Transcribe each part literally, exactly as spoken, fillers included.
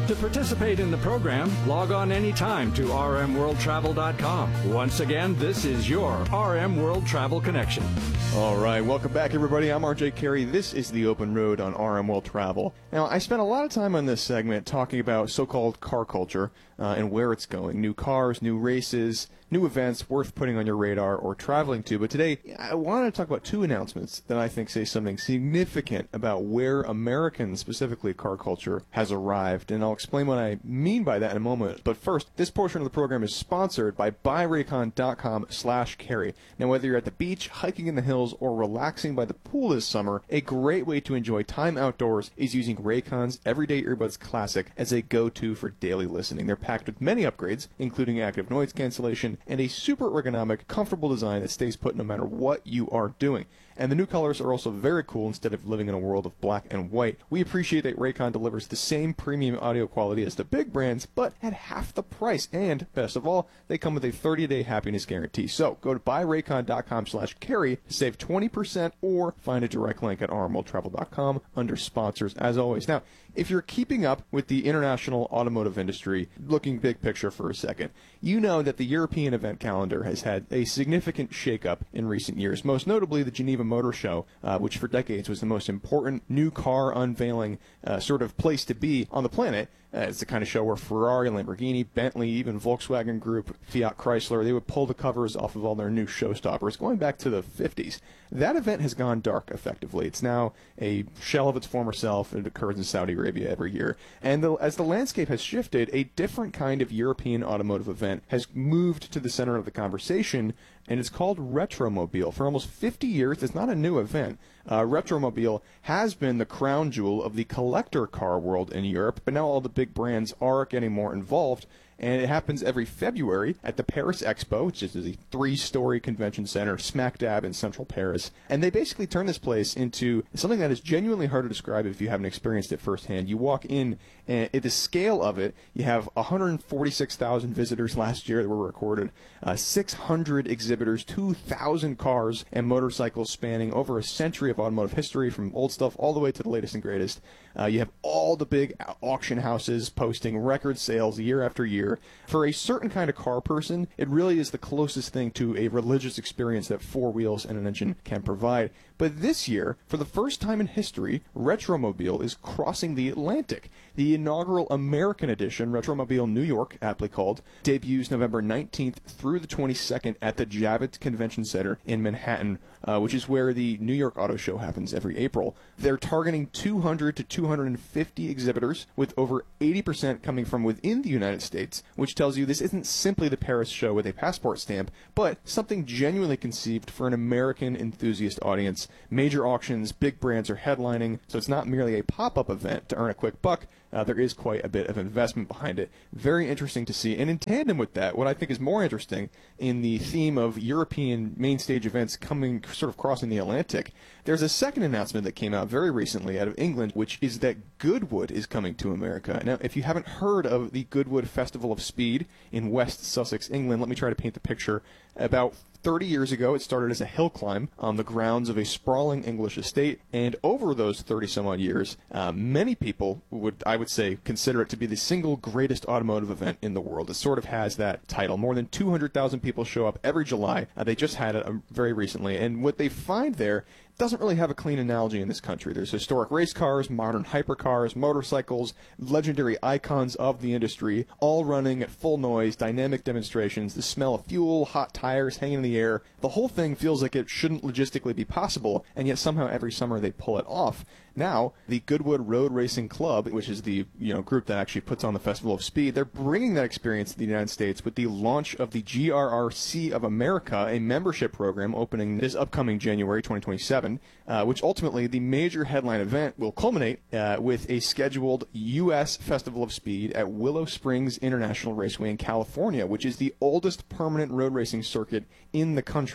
To participate in the program, log on anytime to r m world travel dot com. Once again, this is your R M World Travel Connection. All right, welcome back, everybody. I'm R J Carey. This is The Open Road on R M World Travel. Now, I spent a lot of time on this segment talking about so-called car culture uh, and where it's going. New cars, new races, new events worth putting on your radar or traveling to. But today, I wanted to talk about two announcements that I think say something significant about where American, specifically car culture, has arrived. And I'll explain what I mean by that in a moment. But first, this portion of the program is sponsored by buy raycon dot com slash carry. Now, whether you're at the beach, hiking in the hills, or relaxing by the pool this summer, a great way to enjoy time outdoors is using Raycon's Everyday Earbuds Classic as a go-to for daily listening. They're packed with many upgrades, including active noise cancellation and a super ergonomic, comfortable design that stays put no matter what you are doing. And the new colors are also very cool instead of living in a world of black and white. We appreciate that Raycon delivers the same premium audio quality as the big brands, but at half the price. And, best of all, they come with a thirty-day happiness guarantee. So, go to buy raycon dot com slash carry to save twenty percent or find a direct link at r m world travel dot com under sponsors, as always. Now, if you're keeping up with the international automotive industry, looking big picture for a second, you know that the European event calendar has had a significant shakeup in recent years, most notably the Geneva Motor Show, uh, which for decades was the most important new car unveiling uh, sort of place to be on the planet. Uh, it's the kind of show where Ferrari, Lamborghini, Bentley, even Volkswagen Group, Fiat Chrysler, they would pull the covers off of all their new showstoppers going back to the fifties. That event has gone dark, effectively. It's now a shell of its former self. It occurs in Saudi Arabia every year. And the, as the landscape has shifted, a different kind of European automotive event has moved to the center of the conversation, and it's called Retromobile. For almost fifty years, it's not a new event. Uh, Retromobile has been the crown jewel of the collector car world in Europe, but now all the big brands are getting more involved. And it happens every February at the Paris Expo, which is a three-story convention center smack dab in central Paris. And they basically turn this place into something that is genuinely hard to describe if you haven't experienced it firsthand. You walk in, and at the scale of it, you have one hundred forty-six thousand visitors last year that were recorded, uh, six hundred exhibitors, two thousand cars and motorcycles spanning over a century of automotive history, from old stuff all the way to the latest and greatest. Uh, you have all the big auction houses posting record sales year after year. For a certain kind of car person, it really is the closest thing to a religious experience that four wheels and an engine can provide. But this year, for the first time in history, Retromobile is crossing the Atlantic. The inaugural American edition, Retromobile New York, aptly called, debuts November nineteenth through the twenty-second at the Javits Convention Center in Manhattan, uh, which is where the New York Auto Show happens every April. They're targeting two hundred to two hundred fifty exhibitors, with over eighty percent coming from within the United States, which tells you this isn't simply the Paris show with a passport stamp, but something genuinely conceived for an American enthusiast audience. Major auctions, big brands are headlining, so it's not merely a pop-up event to earn a quick buck. Uh, there is quite a bit of investment behind it. Very interesting to see. And in tandem with that, what I think is more interesting in the theme of European main stage events coming, sort of crossing the Atlantic, there's a second announcement that came out very recently out of England, which is that Goodwood is coming to America. Now, if you haven't heard of the Goodwood Festival of Speed in West Sussex, England, let me try to paint the picture. About thirty years ago, it started as a hill climb on the grounds of a sprawling English estate, and over those thirty-some-odd years, uh, many people would, I would say, consider it to be the single greatest automotive event in the world. It sort of has that title. More than two hundred thousand people show up every July. Uh, they just had it uh, very recently, and what they find there doesn't really have a clean analogy in this country. There's historic race cars, modern hypercars, motorcycles, legendary icons of the industry, all running at full noise, dynamic demonstrations, the smell of fuel, hot tires hanging in the air. The whole thing feels like it shouldn't logistically be possible, and yet somehow every summer they pull it off. Now, the Goodwood Road Racing Club, which is the you know group that actually puts on the Festival of Speed, they're bringing that experience to the United States with the launch of the G R R C of America, a membership program opening this upcoming January twenty twenty-seven, uh, which ultimately the major headline event will culminate uh, with a scheduled U S Festival of Speed at Willow Springs International Raceway in California, which is the oldest permanent road racing circuit in the country.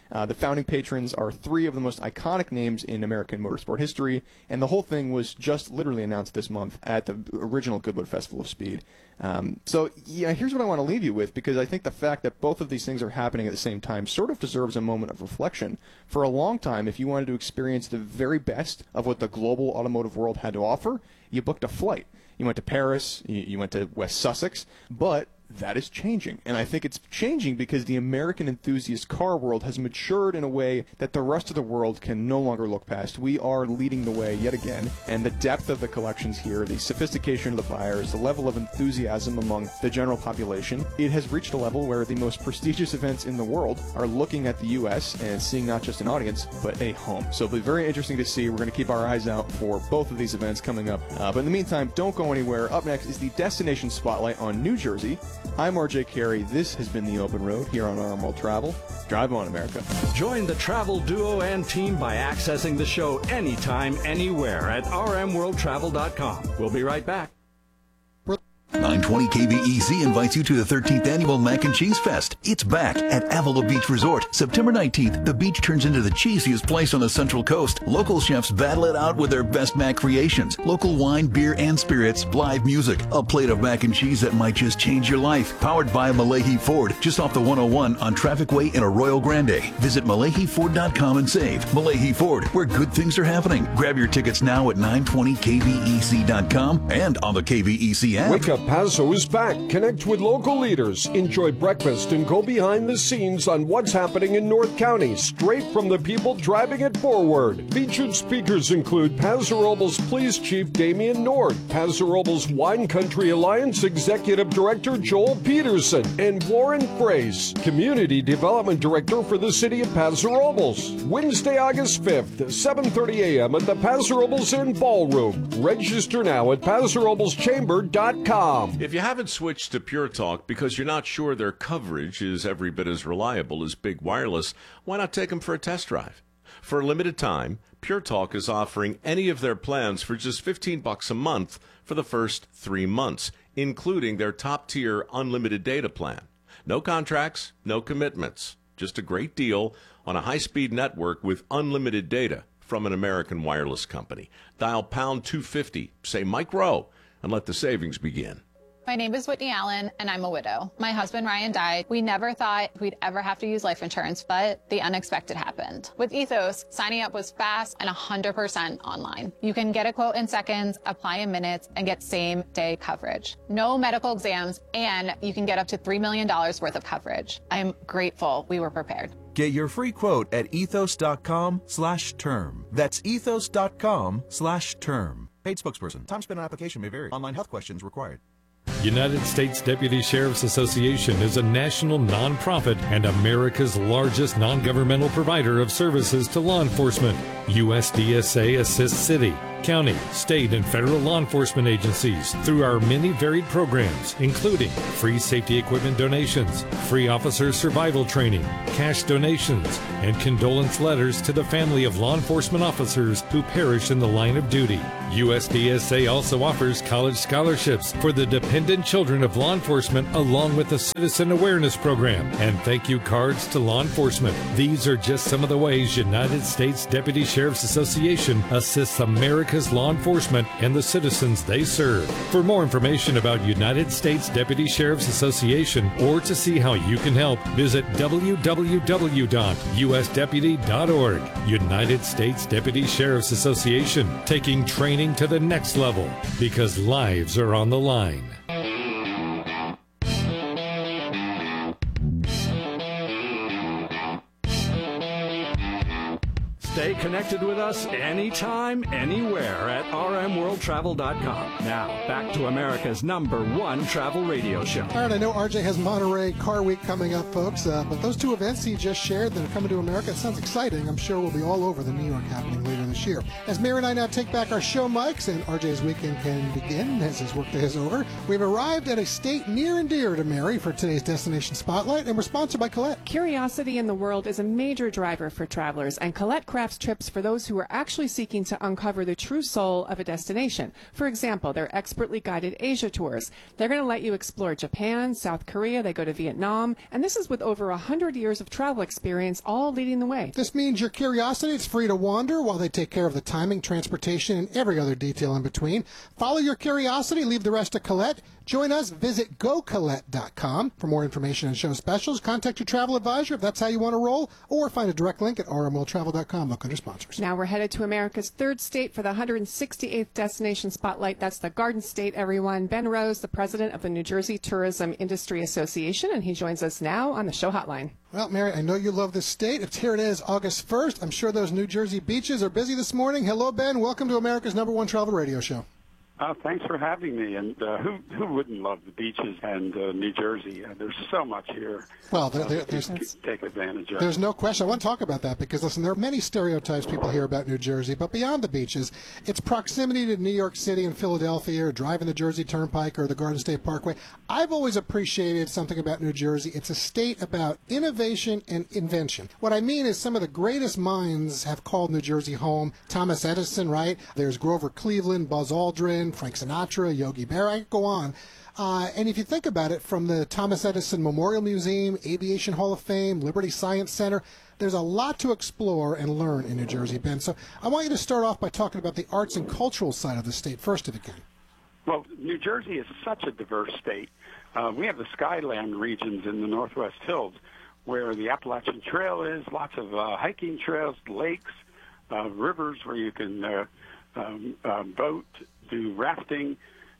Uh, the founding patrons are three of the most iconic names in American motorsport history, and the whole thing was just literally announced this month at the original Goodwood Festival of Speed. Um, so, yeah, here's what I want to leave you with, because I think the fact that both of these things are happening at the same time sort of deserves a moment of reflection. For a long time, if you wanted to experience the very best of what the global automotive world had to offer, you booked a flight. You went to Paris, you, you went to West Sussex, but that is changing. And I think it's changing because the American enthusiast car world has matured in a way that the rest of the world can no longer look past. We are leading the way yet again, and the depth of the collections here, the sophistication of the buyers, the level of enthusiasm among the general population, it has reached a level where the most prestigious events in the world are looking at the U S and seeing not just an audience, but a home. So it'll be very interesting to see. We're going to keep our eyes out for both of these events coming up. Uh, but in the meantime, don't go anywhere. Up next is the Destination Spotlight on New Jersey. I'm R J Carey. This has been The Open Road here on R M World Travel. Drive on, America. Join the travel duo and team by accessing the show anytime, anywhere at r m world travel dot com. We'll be right back. nine twenty K V E C invites you to the thirteenth Annual Mac and Cheese Fest. It's back at Avila Beach Resort. September nineteenth, the beach turns into the cheesiest place on the Central Coast. Local chefs battle it out with their best mac creations. Local wine, beer, and spirits, live music, a plate of mac and cheese that might just change your life. Powered by Malahi Ford, just off the one oh one on Traffic Way in Arroyo Grande. Visit malahi ford dot com and save. Malahi Ford, where good things are happening. Grab your tickets now at nine twenty K V E C dot com and on the K V E C app. Wake Up Paso is back. Connect with local leaders. Enjoy breakfast and go behind the scenes on what's happening in North County, straight from the people driving it forward. Featured speakers include Paso Robles Police Chief Damian Nord, Paso Robles Wine Country Alliance Executive Director Joel Peterson, and Warren Frace, Community Development Director for the City of Paso Robles. Wednesday, August fifth, seven thirty a m at the Paso Robles Inn Ballroom. Register now at paso robles chamber dot com. If you haven't switched to Pure Talk because you're not sure their coverage is every bit as reliable as Big Wireless, why not take them for a test drive? For a limited time, Pure Talk is offering any of their plans for just fifteen bucks a month for the first three months, including their top-tier unlimited data plan. No contracts, no commitments, just a great deal on a high-speed network with unlimited data from an American wireless company. Dial pound two fifty, say Mike Rowe, and let the savings begin. My name is Whitney Allen, and I'm a widow. My husband, Ryan, died. We never thought we'd ever have to use life insurance, but the unexpected happened. With Ethos, signing up was fast and one hundred percent online. You can get a quote in seconds, apply in minutes, and get same-day coverage. No medical exams, and you can get up to three million dollars worth of coverage. I'm grateful we were prepared. Get your free quote at ethos dot com slash term. That's ethos dot com slash term. Paid spokesperson. Time spent on application may vary. Online health questions required. United States Deputy Sheriff's Association is a national nonprofit and America's largest non-governmental provider of services to law enforcement. U S D S A assists city, county, state, and federal law enforcement agencies through our many varied programs, including free safety equipment donations, free officer survival training, cash donations, and condolence letters to the family of law enforcement officers who perish in the line of duty. U S D S A also offers college scholarships for the dependent children of law enforcement, along with a citizen awareness program and thank you cards to law enforcement. These are just some of the ways United States Deputy Sheriff's Association assists America's law enforcement and the citizens they serve. For more information about United States Deputy Sheriff's Association or to see how you can help, visit w w w dot u s deputy dot org. United States Deputy Sheriff's Association, taking training to the next level because lives are on the line. Stay connected with us anytime, anywhere at r m world travel dot com. Now, back to America's number one travel radio show. All right, I know R J has Monterey Car Week coming up, folks, uh, but those two events he just shared that are coming to America, it sounds exciting. I'm sure we'll be all over the New York happening later this year. As Mary and I now take back our show mics and R J's weekend can begin as his workday is over, we've arrived at a state near and dear to Mary for today's Destination Spotlight, and we're sponsored by Colette. Curiosity in the world is a major driver for travelers, and Colette crafts trips for those who are actually seeking to uncover the true soul of a destination. For example, they're expertly guided Asia tours. They're going to let you explore Japan, South Korea, they go to Vietnam, and this is with over one hundred years of travel experience, all leading the way. This means your curiosity is free to wander while they take care of the timing, transportation, and every other detail in between. Follow your curiosity, leave the rest to Colette. Join us, visit go colette dot com. For more information and show specials, contact your travel advisor if that's how you want to roll, or find a direct link at r m world travel dot com. Look under sponsors. Now we're headed to America's third state for the one hundred sixty-eighth Destination Spotlight. That's the Garden State, everyone. Ben Rose, the president of the New Jersey Tourism Industry Association, and he joins us now on the show hotline. Well, Mary, I know you love this state. It's here it is, August first. I'm sure those New Jersey beaches are busy this morning. Hello, Ben. Welcome to America's number one travel radio show. Uh, thanks for having me. And uh, who who wouldn't love the beaches and uh, New Jersey? Uh, there's so much here. Well, there, there, uh, there's take advantage of. There's no question. I want to talk about that because, listen, there are many stereotypes people hear about New Jersey, but beyond the beaches, its proximity to New York City and Philadelphia, or driving the Jersey Turnpike or the Garden State Parkway. I've always appreciated something about New Jersey. It's a state about innovation and invention. What I mean is some of the greatest minds have called New Jersey home. Thomas Edison, right? There's Grover Cleveland, Buzz Aldrin, Frank Sinatra, Yogi Berra, I could go on. Uh, and if you think about it, from the Thomas Edison Memorial Museum, Aviation Hall of Fame, Liberty Science Center, there's a lot to explore and learn in New Jersey, Ben. So I want you to start off by talking about the arts and cultural side of the state first, if you can. Well, New Jersey is such a diverse state. Uh, we have the Skyland regions in the Northwest Hills, where the Appalachian Trail is, lots of uh, hiking trails, lakes, uh, rivers where you can uh, um, uh, boat, do rafting,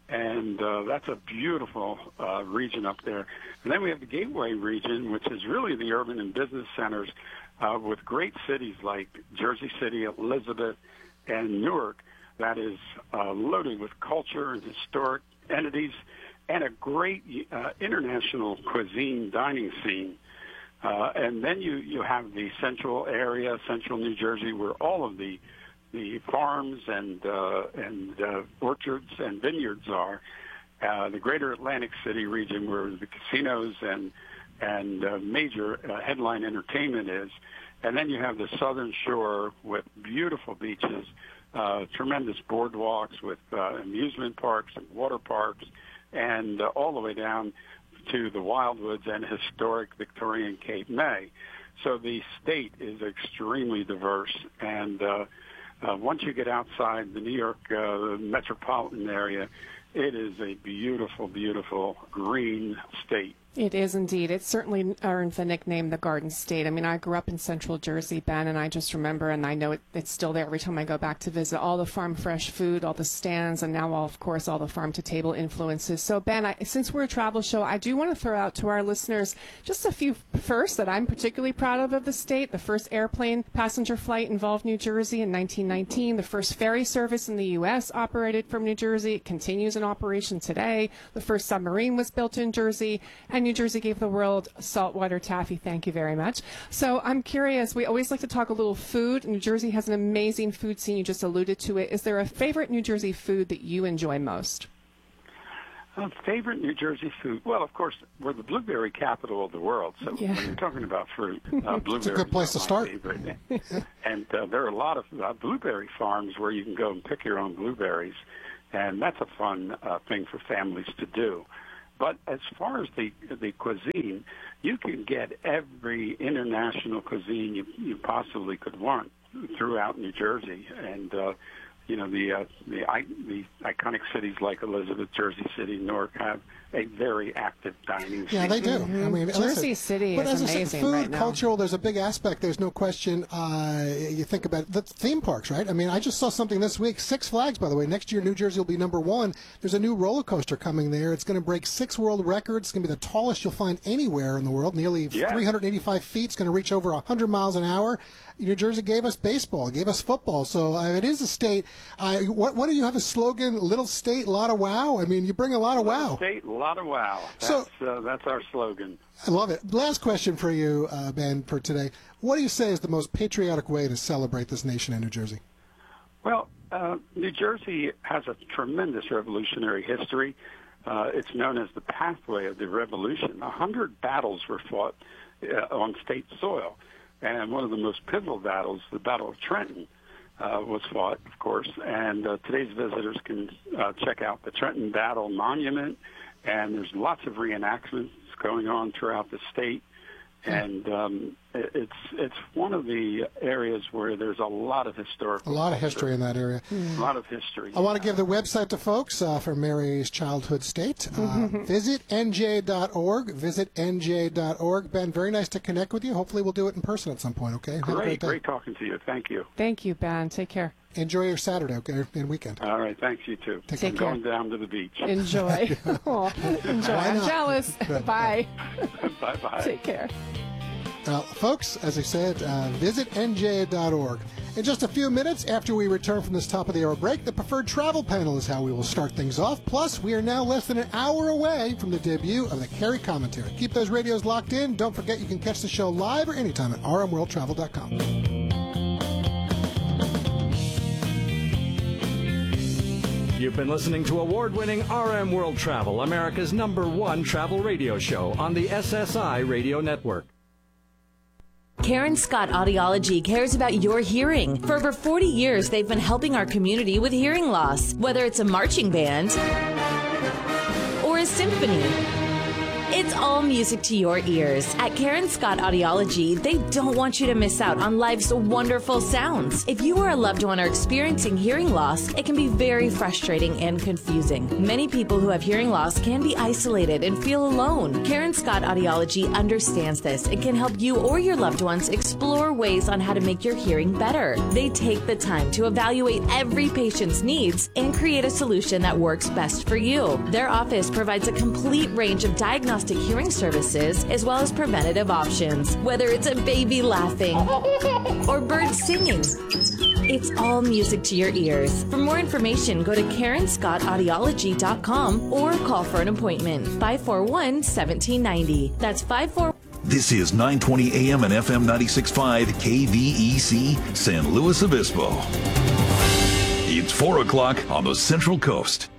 and uh, that's a beautiful uh, region up there. And then we have the Gateway region, which is really the urban and business centers uh, with great cities like Jersey City, Elizabeth, and Newark. That is uh, loaded with culture and historic entities and a great uh, international cuisine dining scene. Uh, and then you, you have the central area, central New Jersey, where all of the the farms and uh, and uh, orchards and vineyards are. Uh, the greater Atlantic City region, where the casinos and and uh, major uh, headline entertainment is. And then you have the southern shore with beautiful beaches, uh, tremendous boardwalks with uh, amusement parks and water parks, and uh, all the way down to the Wildwoods and historic Victorian Cape May. So the state is extremely diverse, and uh, Uh, once you get outside the New York uh, metropolitan area, it is a beautiful, beautiful green state. It is indeed. It certainly earned the nickname the Garden State. I mean, I grew up in Central Jersey, Ben, and I just remember, and I know it, it's still there every time I go back to visit, all the farm fresh food, all the stands, and now, all, of course, all the farm-to-table influences. So, Ben, I, since we're a travel show, I do want to throw out to our listeners just a few firsts that I'm particularly proud of of the state. The first airplane passenger flight involved New Jersey in nineteen nineteen. The first ferry service in the U S operated from New Jersey. It continues in operation today. The first submarine was built in Jersey, and New Jersey gave the world saltwater taffy. Thank you very much. So I'm curious, we always like to talk a little food. New Jersey has an amazing food scene. You just alluded to it. Is there a favorite New Jersey food that you enjoy most? Uh, favorite New Jersey food? Well, of course, we're the blueberry capital of the world. So yeah. when you're talking about fruit, uh, blueberries it's a good place to start. And uh, there are a lot of uh, blueberry farms where you can go and pick your own blueberries, and that's a fun uh, thing for families to do. But as far as the the cuisine, you can get every international cuisine you, you possibly could want throughout New Jersey, and uh, you know the uh, the the iconic cities like Elizabeth, Jersey City, Newark have a very active dining scene. Yeah, they do. Mm-hmm. I mean, Jersey listen, City but is as amazing I said, food, right now. cultural, there's a big aspect. There's no question. Uh, you think about the theme parks, right? I mean, I just saw something this week. Six Flags, by the way. Next year, New Jersey will be number one. There's a new roller coaster coming there. It's going to break six world records. It's going to be the tallest you'll find anywhere in the world, nearly yeah. three hundred eighty-five feet. It's going to reach over one hundred miles an hour. New Jersey gave us baseball, gave us football. So uh, it is a state. Uh, what, what do you have a slogan? Little state, lot of wow. I mean, you bring a lot of wow. Little state, a lot of wow. That's, So- uh, that's our slogan. I love it. Last question for you, uh, Ben, for today. What do you say is the most patriotic way to celebrate this nation in New Jersey? Well, uh, New Jersey has a tremendous revolutionary history. Uh, it's known as the pathway of the revolution. A hundred battles were fought uh, on state soil. And one of the most pivotal battles, the Battle of Trenton, uh, was fought, of course. And uh, today's visitors can uh, check out the Trenton Battle Monument, and there's lots of reenactments going on throughout the state. And um, it's it's one of the areas where there's a lot of historical. A lot of history in that area. A lot of history. I want to give the website to folks uh, for Mary's childhood state. Uh, visit N J dot org. Visit N J dot org. Ben, very nice to connect with you. Hopefully we'll do it in person at some point, okay? Have Great, a great day. great talking to you. Thank you. Thank you, Ben. Take care. Enjoy your Saturday, okay, and weekend. All right, thanks, you too. Take I'm care. going down to the beach. Enjoy. Aw, enjoy. Why I'm not? jealous. Bye. Bye-bye. Take care. Well, folks, as I said, uh, visit N J dot org. In just a few minutes after we return from this top of the hour break, the preferred travel panel is how we will start things off. Plus, we are now less than an hour away from the debut of the Carey Commentary. Keep those radios locked in. Don't forget you can catch the show live or anytime at R M world travel dot com. You've been listening to award-winning R M World Travel, America's number one travel radio show on the S S I Radio Network. Karen Scott Audiology cares about your hearing. For over forty years, they've been helping our community with hearing loss, whether it's a marching band or a symphony. It's all music to your ears. At Karen Scott Audiology, they don't want you to miss out on life's wonderful sounds. If you or a loved one are experiencing hearing loss, it can be very frustrating and confusing. Many people who have hearing loss can be isolated and feel alone. Karen Scott Audiology understands this and can help you or your loved ones explore ways on how to make your hearing better. They take the time to evaluate every patient's needs and create a solution that works best for you. Their office provides a complete range of diagnostic hearing services as well as preventative options. Whether it's a baby laughing or birds singing, it's all music to your ears. For more information, go to Karen Scott Audiology dot com or call for an appointment. five four one, one seven nine zero. That's five four one. This is nine twenty A M and F M ninety-six point five K V E C, San Luis Obispo. It's four o'clock on the Central Coast.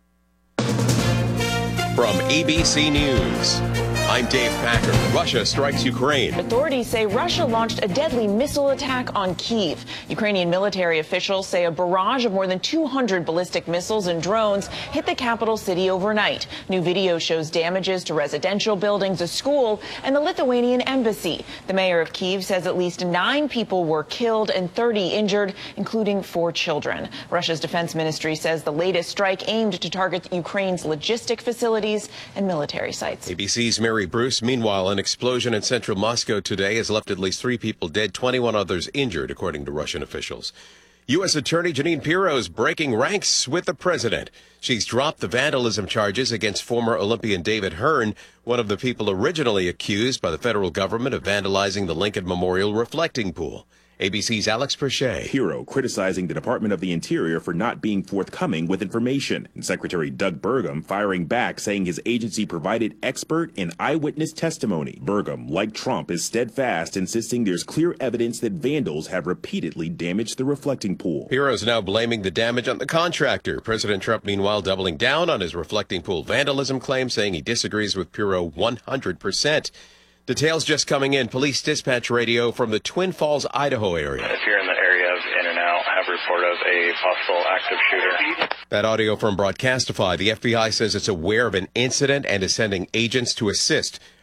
From A B C News, I'm Dave Packer. Russia strikes Ukraine. Authorities say Russia launched a deadly missile attack on Kyiv. Ukrainian military officials say a barrage of more than two hundred ballistic missiles and drones hit the capital city overnight. New video shows damages to residential buildings, a school, and the Lithuanian embassy. The mayor of Kyiv says at least nine people were killed and thirty injured, including four children. Russia's defense ministry says the latest strike aimed to target Ukraine's logistic facilities and military sites. A B C's Mary Bruce. Meanwhile, an explosion in central Moscow today has left at least three people dead, twenty-one others injured, according to Russian officials. U S. Attorney Jeanine Pirro is breaking ranks with the president. She's dropped the vandalism charges against former Olympian David Hearn, one of the people originally accused by the federal government of vandalizing the Lincoln Memorial reflecting pool. A B C's Alex Perche. Pirro criticizing the Department of the Interior for not being forthcoming with information, and Secretary Doug Burgum firing back, saying his agency provided expert and eyewitness testimony. Burgum, like Trump, is steadfast, insisting there's clear evidence that vandals have repeatedly damaged the reflecting pool. Pirro's now blaming the damage on the contractor. President Trump, meanwhile, doubling down on his reflecting pool vandalism claim, saying he disagrees with Pirro one hundred percent. Details just coming in. Police dispatch radio from the Twin Falls, Idaho area. If you're in the area of In and Out, have report of a possible active shooter. That audio from Broadcastify. The F B I says it's aware of an incident and is sending agents to assist.